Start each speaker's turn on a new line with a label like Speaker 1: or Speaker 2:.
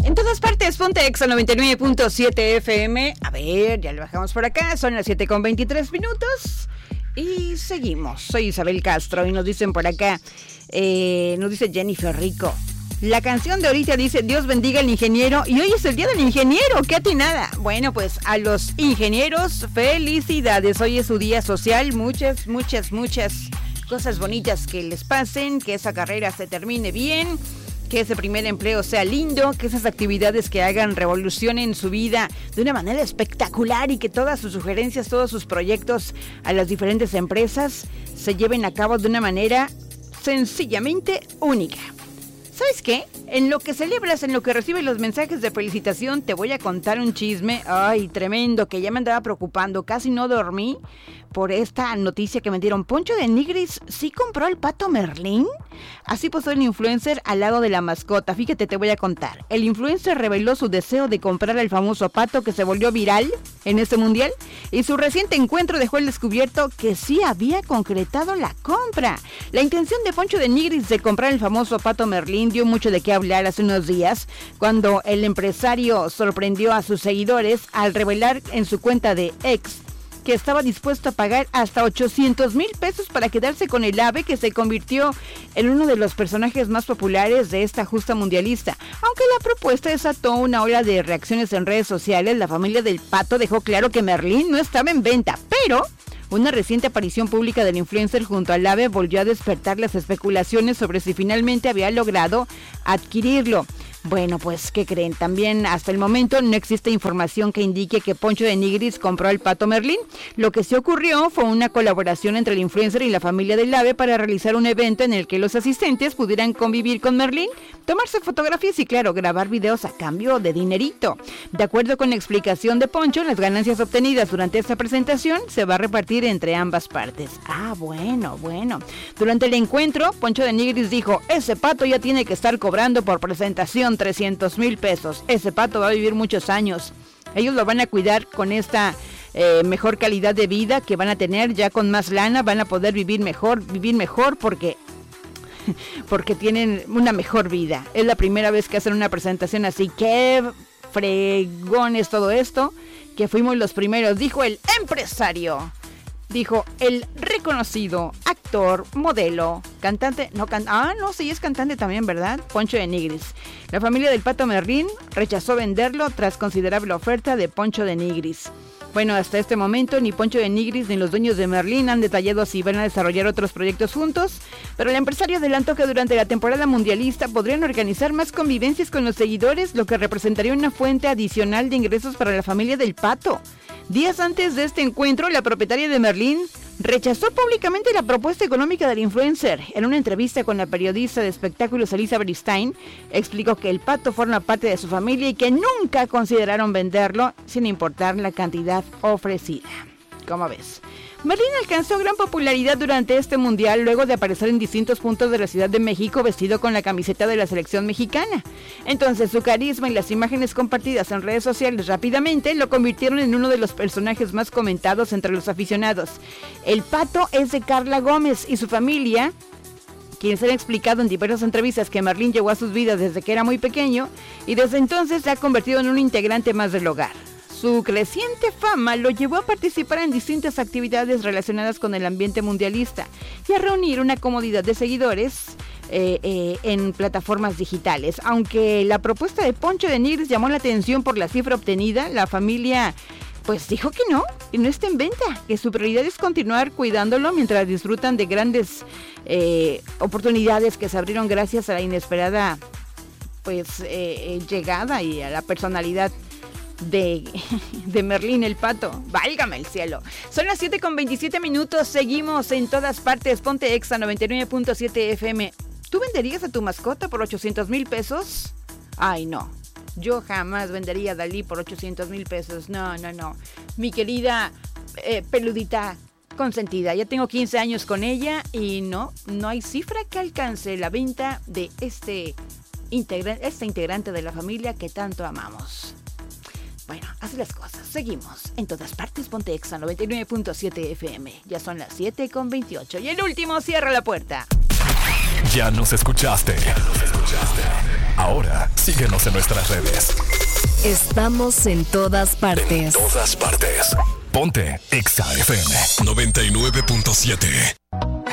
Speaker 1: En todas partes, ponte Exa 99.7 FM. A ver, ya le bajamos por acá. Son las 7:23 minutos. Y seguimos. Soy Isabel Castro y nos dicen por acá, nos dice Jennifer Rico. La canción de ahorita dice, Dios bendiga al ingeniero. Y hoy es el día del ingeniero, qué atinada. Bueno, pues a los ingenieros, felicidades. Hoy es su día social. Muchas cosas bonitas que les pasen. Que esa carrera se termine bien. Que ese primer empleo sea lindo, que esas actividades que hagan revolucionen su vida de una manera espectacular y que todas sus sugerencias, todos sus proyectos a las diferentes empresas se lleven a cabo de una manera sencillamente única. ¿Sabes qué? En lo que celebras, en lo que recibes los mensajes de felicitación, te voy a contar un chisme, ay, tremendo, que ya me andaba preocupando, casi no dormí por esta noticia que me dieron. Poncho de Nigris sí compró el pato Merlín. Así posó el influencer al lado de la mascota. Fíjate, te voy a contar. El influencer reveló su deseo de comprar el famoso pato que se volvió viral en este mundial y su reciente encuentro dejó al descubierto que sí había concretado la compra. La intención de Poncho de Nigris de comprar el famoso pato Merlín dio mucho de qué hablar hace unos días cuando el empresario sorprendió a sus seguidores al revelar en su cuenta de X que estaba dispuesto a pagar hasta 800,000 pesos para quedarse con el ave que se convirtió en uno de los personajes más populares de esta justa mundialista. Aunque la propuesta desató una ola de reacciones en redes sociales, la familia del pato dejó claro que Merlín no estaba en venta, pero una reciente aparición pública del influencer junto al ave volvió a despertar las especulaciones sobre si finalmente había logrado adquirirlo. Bueno, pues, ¿qué creen? También hasta el momento no existe información que indique que Poncho de Nigris compró el pato Merlín. Lo que sí ocurrió fue una colaboración entre el influencer y la familia del ave para realizar un evento en el que los asistentes pudieran convivir con Merlín, tomarse fotografías y, claro, grabar videos a cambio de dinerito. De acuerdo con la explicación de Poncho, las ganancias obtenidas durante esta presentación se va a repartir entre ambas partes. Ah, bueno. Durante el encuentro, Poncho de Nigris dijo, ese pato ya tiene que estar cobrando por presentación 300,000 pesos. Ese pato va a vivir muchos años. Ellos lo van a cuidar con esta mejor calidad de vida que van a tener ya con más lana, van a poder vivir mejor porque tienen una mejor vida. Es la primera vez que hacen una presentación así. Qué fregón es todo esto, que fuimos los primeros, dijo el empresario. Dijo el reconocido actor, modelo, cantante, sí es cantante también, ¿verdad? Poncho de Nigris. La familia del pato Merlín rechazó venderlo tras considerable oferta de Poncho de Nigris. Bueno, hasta este momento ni Poncho de Nigris ni los dueños de Merlín han detallado si van a desarrollar otros proyectos juntos, pero el empresario adelantó que durante la temporada mundialista podrían organizar más convivencias con los seguidores, lo que representaría una fuente adicional de ingresos para la familia del pato. Días antes de este encuentro, la propietaria de Merlín rechazó públicamente la propuesta económica del influencer. En una entrevista con la periodista de espectáculos Elizabeth Stein, explicó que el pato forma parte de su familia y que nunca consideraron venderlo sin importar la cantidad ofrecida. ¿Cómo ves? Merlín alcanzó gran popularidad durante este mundial luego de aparecer en distintos puntos de la Ciudad de México vestido con la camiseta de la selección mexicana. Entonces su carisma y las imágenes compartidas en redes sociales rápidamente lo convirtieron en uno de los personajes más comentados entre los aficionados. El pato es de Carla Gómez y su familia, quienes han explicado en diversas entrevistas que Merlín llegó a sus vidas desde que era muy pequeño y desde entonces se ha convertido en un integrante más del hogar. Su creciente fama lo llevó a participar en distintas actividades relacionadas con el ambiente mundialista y a reunir una comunidad de seguidores en plataformas digitales. Aunque la propuesta de Poncho de Nigris llamó la atención por la cifra obtenida, la familia pues dijo que no está en venta, que su prioridad es continuar cuidándolo mientras disfrutan de grandes oportunidades que se abrieron gracias a la inesperada llegada y a la personalidad de Merlín el pato. Válgame el cielo. Son las 7:27 minutos. Seguimos en todas partes. Ponte Exa 99.7 FM. ¿Tú venderías a tu mascota por 800,000 pesos? Ay, no. Yo jamás vendería a Dalí por 800,000 pesos. No. Mi querida peludita consentida. Ya tengo 15 años con ella y no hay cifra que alcance la venta de este integrante de la familia que tanto amamos. Bueno, así las cosas. Seguimos en todas partes. Ponte Exa 99.7 FM. Ya son las 7:28. Y el último cierra la puerta.
Speaker 2: Ya nos escuchaste. Ahora sí Síguenos en nuestras redes.
Speaker 3: Estamos en todas partes.
Speaker 2: En todas partes. Ponte Exa FM 99.7.